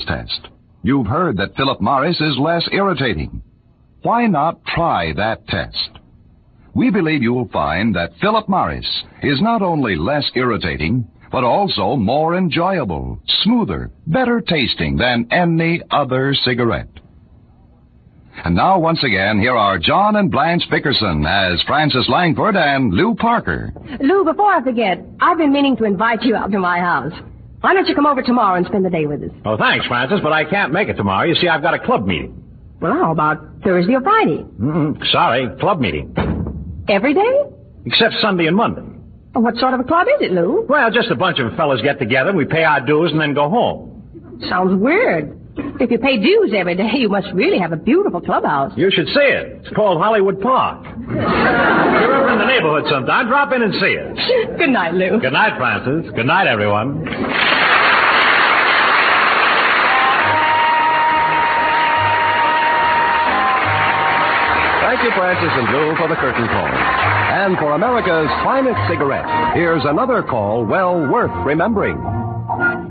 test. You've heard that Philip Morris is less irritating. Why not try that test? We believe you'll find that Philip Morris is not only less irritating, but also more enjoyable, smoother, better tasting than any other cigarette. And now, once again, here are John and Blanche Bickerson as Frances Langford and Lou Parker. Lou, before I forget, I've been meaning to invite you out to my house. Why don't you come over tomorrow and spend the day with us? Oh, thanks, Francis, but I can't make it tomorrow. You see, I've got a club meeting. Well, how about Thursday or Friday? Sorry, club meeting. Every day? Except Sunday and Monday. Well, what sort of a club is it, Lou? Well, just a bunch of fellas get together, we pay our dues, and then go home. Sounds weird. If you pay dues every day, you must really have a beautiful clubhouse. You should see it. It's called Hollywood Park. If you're ever in the neighborhood sometime, drop in and see us. Good night, Lou. Good night, Francis. Good night, everyone. Thank you, Francis and Lou, for the curtain call. And for America's finest cigarette, here's another call well worth remembering.